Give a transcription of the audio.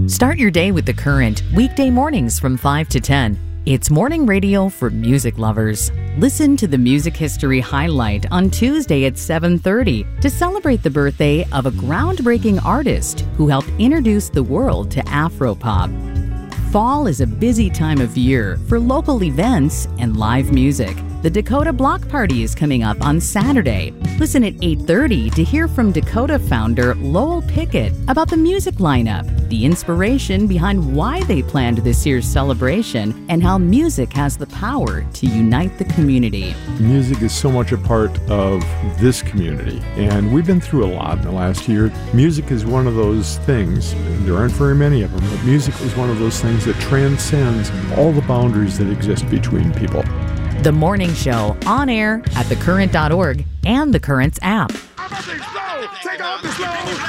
Start your day with The Current, weekday mornings from 5 to 10. It's morning radio for music lovers. Listen to the Music History Highlight on Tuesday at 7:30 to celebrate the birthday of a groundbreaking artist who helped introduce the world to Afropop. Fall is a busy time of year for local events and live music. The Dakota Block Party is coming up on Saturday. Listen at 8:30 to hear from Dakota founder Lowell Pickett about the music lineup, the inspiration behind why they planned this year's celebration, and how music has the power to unite the community. Music is so much a part of this community, and we've been through a lot in the last year. Music is one of those things, there aren't very many of them, but music is one of those things that transcends all the boundaries that exist between people. The Morning Show, on air at thecurrent.org and The Current's app. I'm about to explode! Take off the slow!